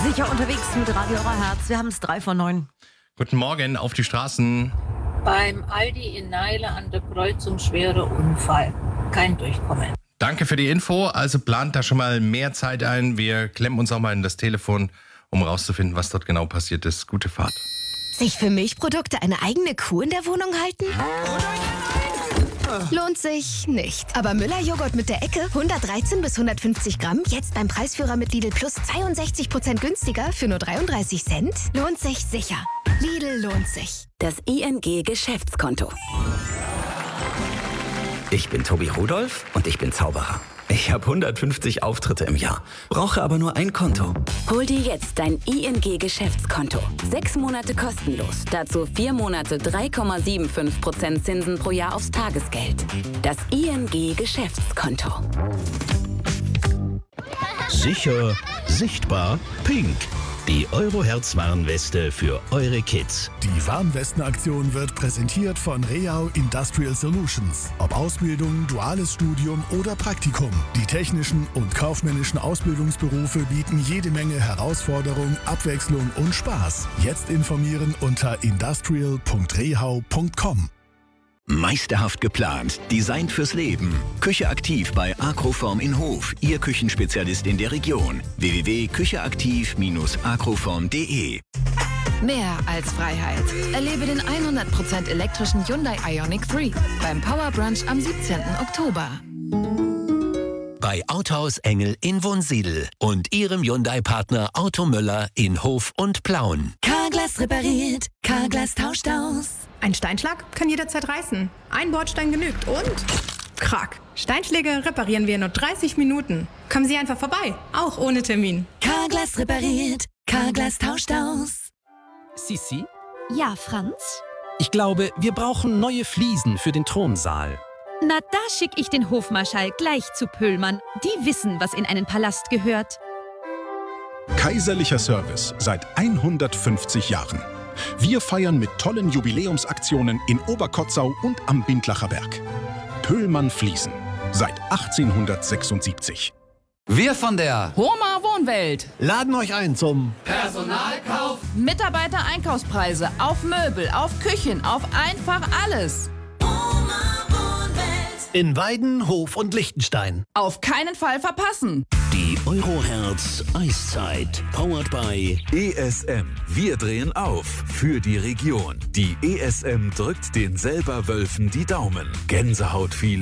Sicher unterwegs mit Radio Herz. Wir haben es 3:09. Guten Morgen auf die Straßen. Beim Aldi in Neile an der Kreuzung schwerer Unfall. Kein Durchkommen. Danke für die Info. Also plant da schon mal mehr Zeit ein. Wir klemmen uns auch mal in das Telefon, um rauszufinden, was dort genau passiert ist. Gute Fahrt. Sich für Milchprodukte eine eigene Kuh in der Wohnung halten? Lohnt sich nicht. Aber Müller-Joghurt mit der Ecke, 113 bis 150 Gramm, jetzt beim Preisführer mit Lidl Plus 62% günstiger für nur 33 Cent? Lohnt sich sicher. Lidl lohnt sich. Das ING Geschäftskonto. Ich bin Tobi Rudolph und ich bin Zauberer. Ich habe 150 Auftritte im Jahr, brauche aber nur ein Konto. Hol dir jetzt dein ING Geschäftskonto. 6 Monate kostenlos. Dazu 4 Monate 3,75% Zinsen pro Jahr aufs Tagesgeld. Das ING Geschäftskonto. Sicher, sichtbar, pink. Die Euroherz-Warnweste für eure Kids. Die Warnwestenaktion wird präsentiert von Reau Industrial Solutions. Ob Ausbildung, duales Studium oder Praktikum. Die technischen und kaufmännischen Ausbildungsberufe bieten jede Menge Herausforderung, Abwechslung und Spaß. Jetzt informieren unter industrial.rehau.com. Meisterhaft geplant, designt fürs Leben. Küche aktiv bei Agroform in Hof, Ihr Küchenspezialist in der Region. www.kücheaktiv-agroform.de. Mehr als Freiheit. Erlebe den 100% elektrischen Hyundai Ioniq 3 beim Power Brunch am 17. Oktober. Bei Autohaus Engel in Wunsiedel und Ihrem Hyundai-Partner Auto Möller in Hof und Plauen. Carglass repariert, Carglass tauscht aus. Ein Steinschlag kann jederzeit reißen. Ein Bordstein genügt und... Krack. Steinschläge reparieren wir in nur 30 Minuten. Kommen Sie einfach vorbei, auch ohne Termin. Carglass repariert, Carglass tauscht aus. Sissi? Ja, Franz? Ich glaube, wir brauchen neue Fliesen für den Thronsaal. Na, da schick ich den Hofmarschall gleich zu Pöhlmann. Die wissen, was in einen Palast gehört. Kaiserlicher Service seit 150 Jahren. Wir feiern mit tollen Jubiläumsaktionen in Oberkotzau und am Bindlacher Berg. Pöhlmann Fliesen. Seit 1876. Wir von der Homa Wohnwelt laden euch ein zum Personalkauf, Mitarbeiter-Einkaufspreise auf Möbel, auf Küchen, auf einfach alles. in Weiden, Hof und Liechtenstein. Auf keinen Fall verpassen. Die Euroherz Eiszeit. Powered by ESM. Wir drehen auf für die Region. Die ESM drückt den Selberwölfen die Daumen. Gänsehautfeeling.